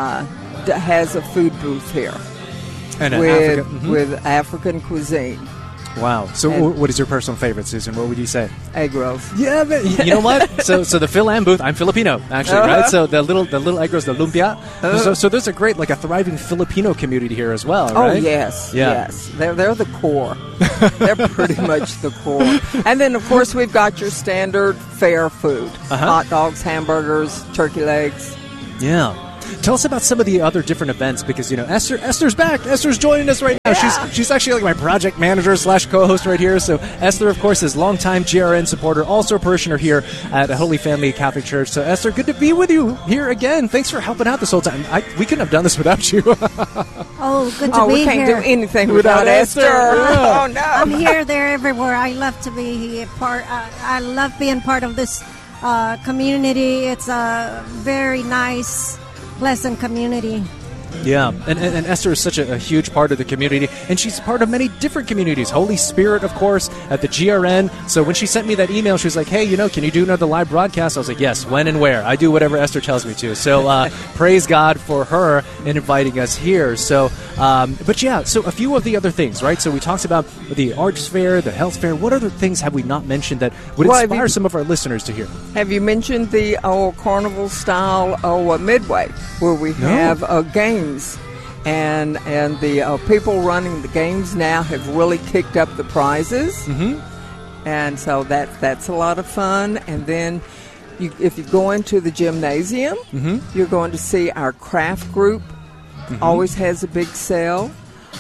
H: has a food booth here.
E: And
H: with African cuisine.
E: Wow. So what is your personal favorite, Susan? What would you say?
H: Egg rolls.
E: Yeah, but you know what? So the Phil Am booth, I'm Filipino, actually, right? So the little egg rolls, the lumpia. So there's a great, like a thriving Filipino community here as well, right?
H: Oh, yes. They're the core. They're pretty much the core. And then, of course, we've got your standard fare food. Hot dogs, hamburgers, turkey legs.
E: Yeah. Tell us about some of the other different events, because, you know, Esther's back. Esther's joining us right now.
H: Yeah.
E: She's actually like my project manager / co-host right here. So Esther, of course, is longtime GRN supporter, also a parishioner here at Holy Family Catholic Church. So Esther, good to be with you here again. Thanks for helping out this whole time. We couldn't have done this without you.
G: Good to be here.
H: We can't do anything without Esther.
E: Yeah.
H: Oh, no.
G: I'm here, there, everywhere. I love to be I love being part of this community. It's a very nice, pleasant community.
E: Yeah, and Esther is such a huge part of the community, and she's part of many different communities. Holy Spirit, of course, at the GRN. So when she sent me that email, she was like, hey, you know, can you do another live broadcast? I was like, yes, when and where. I do whatever Esther tells me to. So praise God for her in inviting us here. So, but yeah, so a few of the other things, right? So we talked about the arts fair, the health fair. What other things have we not mentioned that would inspire some of our listeners to hear?
H: Have you mentioned the carnival-style Midway, where we have games? And the people running the games now have really kicked up the prizes. And so that's a lot of fun. And then if you go into the gymnasium, you're going to see our craft group. Always has a big sale.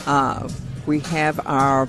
H: We have our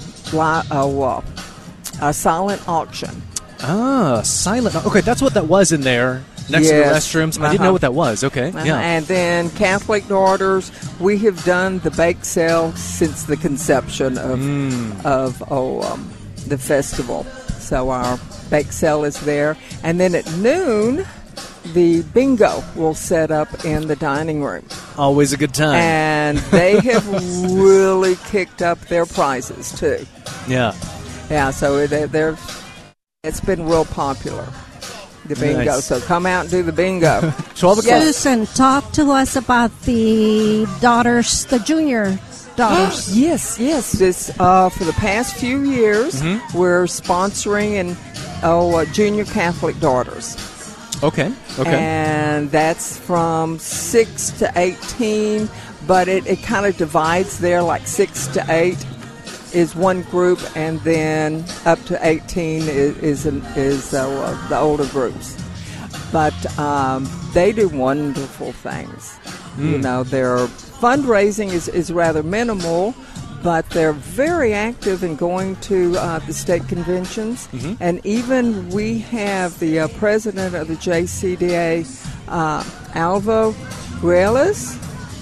H: silent auction.
E: Silent. Okay, that's what that was in there. Next to the restrooms. I didn't know what that was. Okay. Yeah.
H: And then Catholic Daughters, we have done the bake sale since the conception of the festival. So our bake sale is there. And then at noon, the bingo will set up in the dining room.
E: Always a good time.
H: And they have really kicked up their prizes, too.
E: Yeah.
H: Yeah, so it's been real popular. The bingo. Nice. So come out and do the bingo.
E: 12 o'clock.
G: Susan, talk to us about the daughters, the junior daughters.
H: Yes. This for the past few years, we're sponsoring junior Catholic daughters.
E: Okay.
H: And that's from 6 to 18, but it kind of divides there, like 6 to 8. Is one group, and then up to 18 is the older groups. But they do wonderful things. You know, their fundraising is rather minimal, but they're very active in going to the state conventions. And even we have the president of the JCDA, Alva Grealis,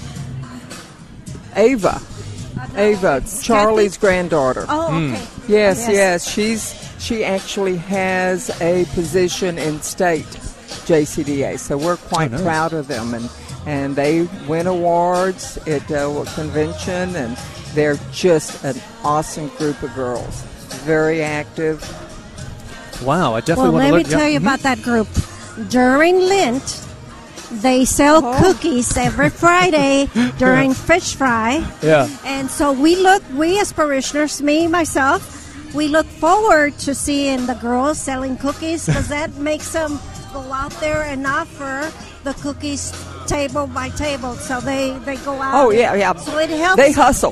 H: Ava, Charlie's granddaughter.
G: Oh, okay.
H: Yes. She actually has a position in state JCDA, so we're quite proud of them. And they win awards at a convention, and they're just an awesome group of girls. Very active.
E: Wow, I definitely want to learn.
G: Let me tell you about that group. During Lent, they sell cookies every Friday during fish fry.
E: Yeah.
G: And so we as parishioners, me, myself, we look forward to seeing the girls selling cookies because that makes them go out there and offer the cookies table by table. So they go out.
H: Oh, yeah.
G: So it helps.
H: They hustle.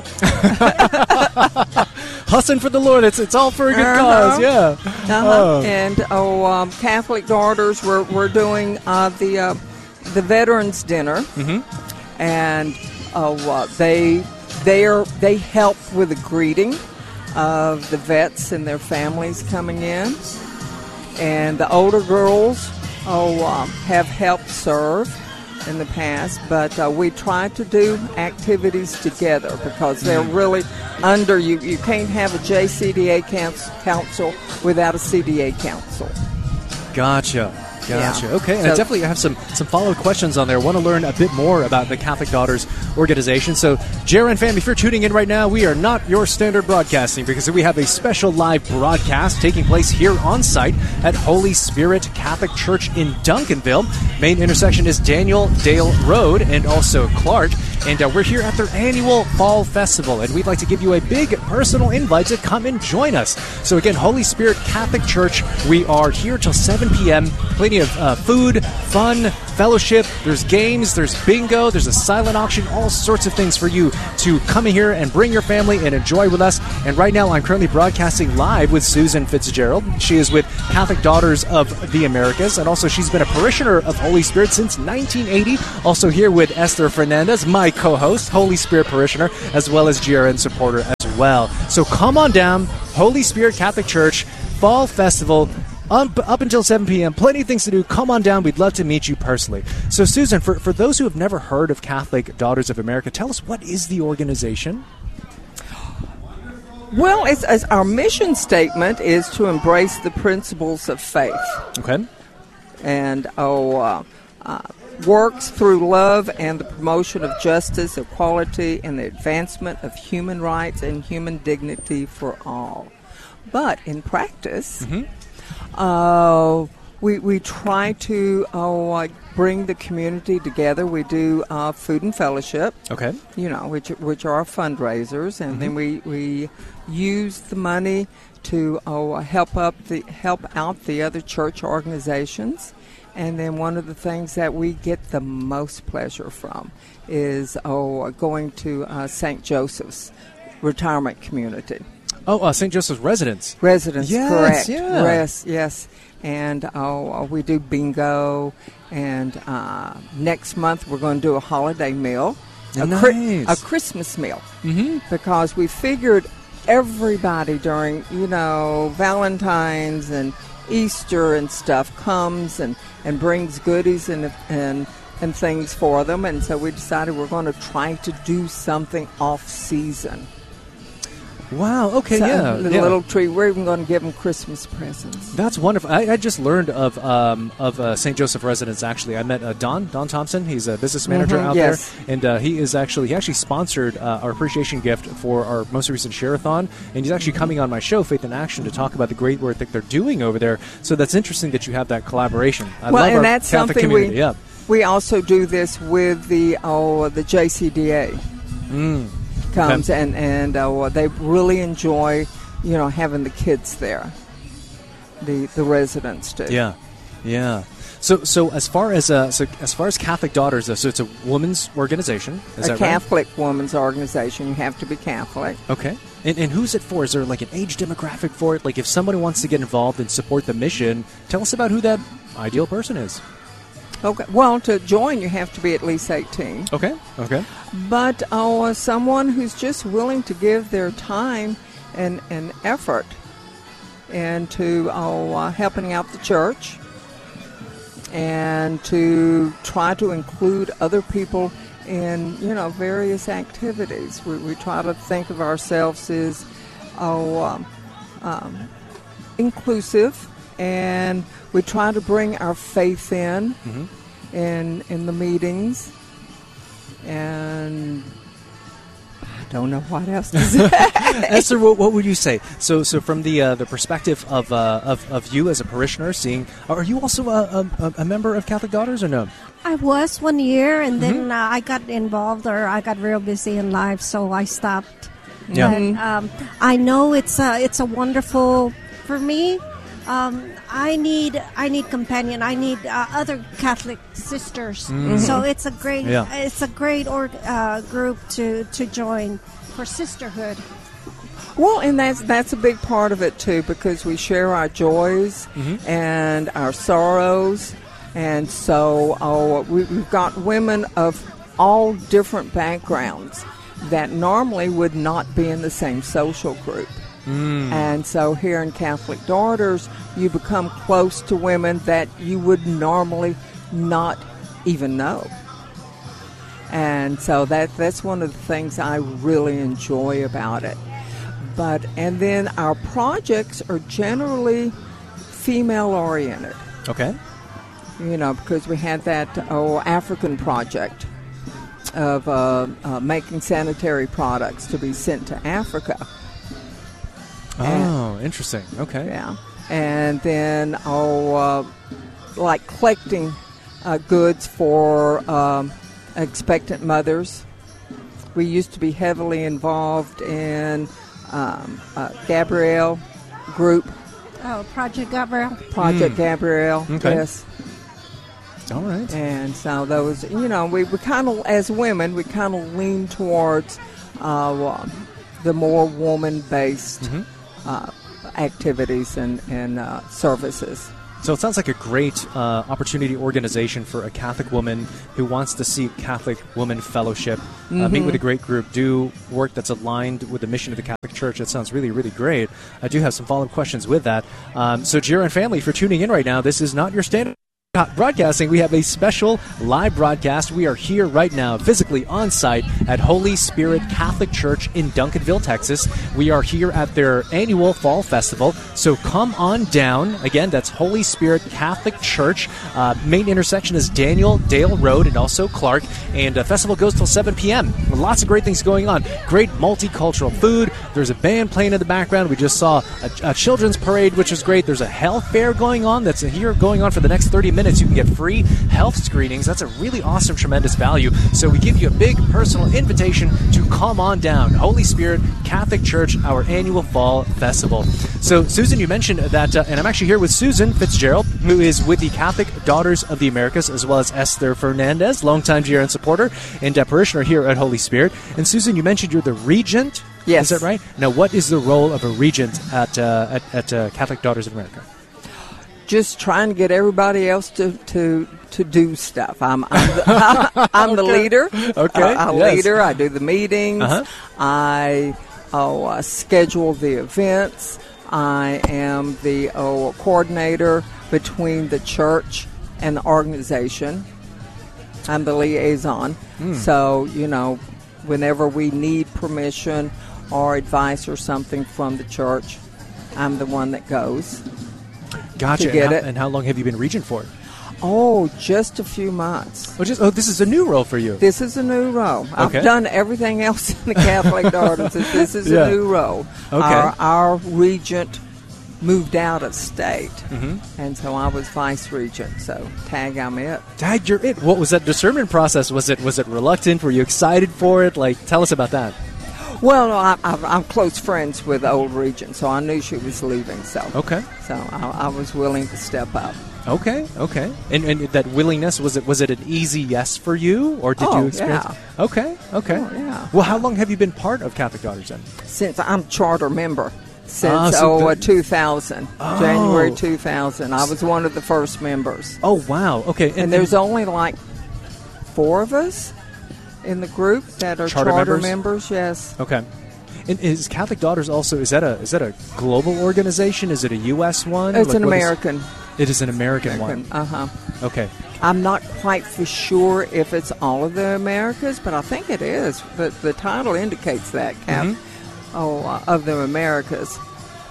E: Hustling for the Lord. It's all for a good cause. Yeah.
H: And Catholic Daughters, we're doing the Veterans Dinner, and they help with the greeting of the vets and their families coming in, and the older girls have helped serve in the past, but we try to do activities together because they're really under you. You can't have a JCDA council without a CDA council.
E: Gotcha.
H: Yeah.
E: Okay, and I definitely have some follow-up questions on there. I want to learn a bit more about the Catholic Daughters organization. So, JRN fam, if you're tuning in right now, we are not your standard broadcasting because we have a special live broadcast taking place here on site at Holy Spirit Catholic Church in Duncanville. Main intersection is Daniel Dale Road and also Clark. And we're here at their annual Fall Festival, and we'd like to give you a big personal invite to come and join us. So again, Holy Spirit Catholic Church, we are here till 7 p.m. Plenty of food, fun, fellowship. There's games, there's bingo, there's a silent auction, all sorts of things for you to come in here and bring your family and enjoy with us. And right now, I'm currently broadcasting live with Susan Fitzgerald. She is with Catholic Daughters of the Americas, and also she's been a parishioner of Holy Spirit since 1980. Also here with Esther Fernandez, my co-host, Holy Spirit parishioner, as well as GRN supporter as well. So come on down, Holy Spirit Catholic Church, Fall Festival, up until 7 p.m. Plenty of things to do. Come on down. We'd love to meet you personally. So, Susan, for those who have never heard of Catholic Daughters of America, tell us, what is the organization?
H: Well, as our mission statement is to embrace the principles of faith.
E: Okay.
H: And works through love and the promotion of justice, equality, and the advancement of human rights and human dignity for all. But in practice, we try to bring the community together. We do food and fellowship,
E: okay,
H: which are fundraisers, and then we use the money to help out the other church organizations. And then one of the things that we get the most pleasure from is going to St. Joseph's retirement community.
E: Oh, St. Joseph's residence.
H: Residence,
E: yes,
H: correct.
E: Yeah.
H: Yes. And we do bingo. And next month we're going to do a holiday meal, a Christmas meal, because we figured everybody during Valentine's and Easter and stuff comes and brings goodies and things for them, and so we decided we're going to try to do something off season.
E: Wow. Okay.
H: So,
E: yeah.
H: Little tree. We're even going to give them Christmas presents.
E: That's wonderful. I just learned of St. Joseph residence. Actually, I met Don Thompson. He's a business manager out there, and he actually sponsored our appreciation gift for our most recent share-a-thon, and he's actually coming on my show, Faith in Action, to talk about the great work that they're doing over there. So that's interesting that you have that collaboration. I love
H: and
E: our
H: that's
E: Catholic
H: something
E: community.
H: we also do this with the JCDA. Comes and they really enjoy having the kids there, the residents do.
E: Yeah. So as far as Catholic Daughters, so it's a women's organization. Is that
H: Catholic women's organization. You have to be Catholic.
E: Okay. And who's it for? Is there like an age demographic for it? Like if somebody wants to get involved and support the mission, tell us about who that ideal person is.
H: Okay. Well, to join, you have to be at least 18.
E: Okay.
H: But someone who's just willing to give their time and effort into helping out the church and to try to include other people in various activities. We try to think of ourselves as inclusive. And we try to bring our faith in the meetings, and I don't know what else to say.
E: Esther, what would you say? So from the perspective of you as a parishioner, are you also a member of Catholic Daughters or no?
G: I was 1 year, and then I got involved, or I got real busy in life, so I stopped.
E: Yeah.
G: But, I know it's a wonderful, for me, I need companion. I need other Catholic sisters.
E: Mm-hmm.
G: So it's a great group to join for sisterhood.
H: Well, and that's a big part of it too, because we share our joys and our sorrows, and so we've got women of all different backgrounds that normally would not be in the same social group. And so here in Catholic Daughters, you become close to women that you would normally not even know. And so that's one of the things I really enjoy about it. And then our projects are generally female-oriented.
E: Okay.
H: You know, because we had that African project of making sanitary products to be sent to Africa.
E: Interesting. Okay.
H: Yeah. And then, like collecting goods for expectant mothers. We used to be heavily involved in Gabrielle group.
G: Oh, Project Gabrielle.
H: Project Gabrielle,
E: Okay.
H: yes.
E: All right.
H: And so those, we kind of, as women, we kind of lean towards the more woman-based activities and services.
E: So it sounds like a great opportunity organization for a Catholic woman who wants to see Catholic Woman Fellowship, meet with a great group, do work that's aligned with the mission of the Catholic Church. That sounds really, really great. I do have some follow-up questions with that. So Giro and family, if you're tuning in right now, this is not your standard broadcasting. We have a special live broadcast. We are here right now, physically on site at Holy Spirit Catholic Church in Duncanville, Texas. We are here at their annual Fall Festival. So come on down. Again, that's Holy Spirit Catholic Church. Main intersection is Daniel Dale Road and also Clark. And the festival goes till 7 p.m. Lots of great things going on. Great multicultural food. There's a band playing in the background. We just saw a children's parade, which is great. There's a health fair going on that's here going on for the next 30 minutes. You can get free health screenings. That's a really awesome, tremendous value. So we give you a big personal invitation to come on down. Holy Spirit Catholic Church, our annual Fall Festival. So, Susan, you mentioned that, and I'm actually here with Susan Fitzgerald, who is with the Catholic Daughters of the Americas, as well as Esther Fernandez, longtime GRN supporter and parishioner here at Holy Spirit. And Susan, you mentioned you're the regent.
H: Yes.
E: Is that right? Now, what is the role of a regent at Catholic Daughters of America?
H: Just trying to get everybody else to do stuff. I'm the leader.
E: Okay.
H: I'm leader. I do the meetings. I schedule the events. I am the coordinator between the church and the organization. I'm the liaison. So, whenever we need permission or advice or something from the church, I'm the one that goes.
E: Gotcha.
H: To get it.
E: And how long have you been regent for?
H: Oh, just a few months.
E: This is a new role for you.
H: This is a new role.
E: Okay.
H: I've done everything else in the Catholic Daughters. This is a new role.
E: Okay.
H: Our regent moved out of state, and so I was vice regent. So tag, I'm it.
E: Tag, you're it. What was that discernment process? Was it reluctant? Were you excited for it? Tell us about that.
H: Well, I'm close friends with the old regent, so I knew she was leaving. So I was willing to step up.
E: Okay. And that willingness, was it an easy yes for you, or did you experience?
H: Yeah.
E: Okay.
H: Oh, yeah.
E: Well, how long have you been part of Catholic Daughters then?
H: Since I'm charter member. Since 2000, January 2000. I was one of the first members.
E: Oh, wow. Okay.
H: And there's only 4 of us in the group that are charter members. Yes.
E: Okay. And is Catholic Daughters also, is that a global organization? Is it a U.S. one?
H: It's an American.
E: It is an American one. Okay.
H: I'm not quite for sure if it's all of the Americas, but I think it is. The title indicates that, of the Americas.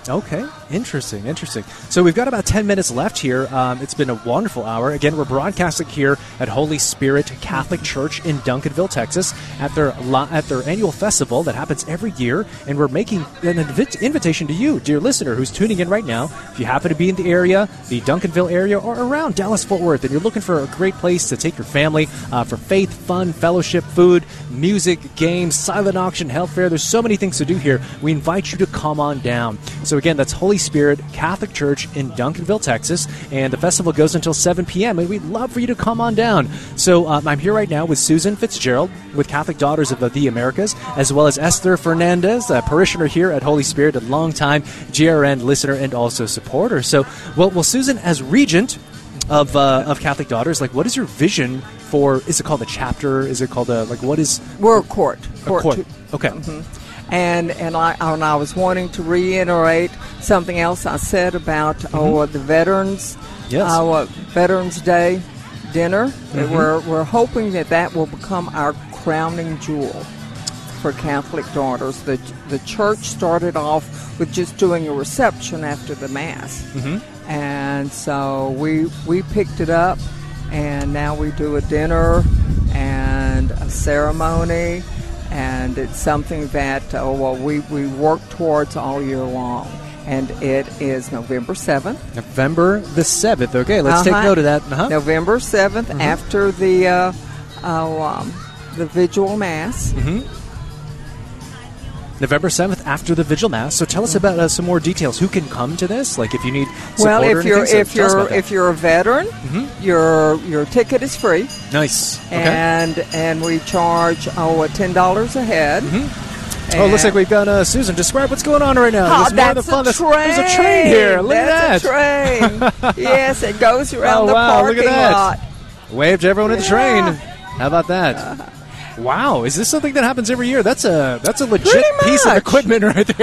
E: Okay, interesting. So we've got about 10 minutes left here. It's been a wonderful hour. Again, we're broadcasting here at Holy Spirit Catholic Church in Duncanville, Texas, at their annual festival that happens every year, and we're making an invitation to you, dear listener, who's tuning in right now. If you happen to be in the area, the Duncanville area, or around Dallas-Fort Worth, and you're looking for a great place to take your family for faith, fun, fellowship, food, music, games, silent auction, health fair, there's so many things to do here. We invite you to come on down. So again, that's Holy Spirit Catholic Church in Duncanville, Texas, and the festival goes until 7 p.m., and we'd love for you to come on down. So I'm here right now with Susan Fitzgerald with Catholic Daughters of the Americas, as well as Esther Fernandez, a parishioner here at Holy Spirit, a longtime GRN listener and also supporter. So, well, Susan, as regent of Catholic Daughters, like, what is your vision for, is it called a chapter? Is it called what is...
H: We're a court.
E: Okay.
H: Mm-hmm. And I was wanting to reiterate something else I said about the veterans, our Veterans Day dinner. We're hoping that will become our crowning jewel for Catholic Daughters. The church started off with just doing a reception after the Mass, and so we picked it up, and now we do a dinner and a ceremony. And it's something that we work towards all year long. And it is November 7th.
E: November the 7th. Okay, let's take note of that.
H: November 7th, after the Vigil Mass.
E: November 7th, after the Vigil Mass. So tell us about some more details. Who can come to this? Like, if you need support or anything?
H: If you're a veteran, your ticket is free.
E: Nice. Okay.
H: And we charge $10 a head.
E: Oh, looks like we've got Susan. Describe what's going on right now.
H: That's a train.
E: There's a train here. Look at that.
H: That's a train. Yes, it goes around the parking
E: look at
H: lot.
E: That. Wave to everyone in the train. How about that? Wow, is this something that happens every year? That's a legit piece of equipment right there.